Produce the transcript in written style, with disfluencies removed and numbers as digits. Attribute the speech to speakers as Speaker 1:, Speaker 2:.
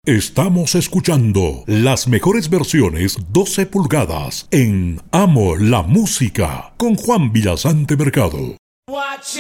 Speaker 1: Estamos escuchando las mejores versiones 12 pulgadas en Amo la Música con Juan Villasante Mercado.
Speaker 2: Watch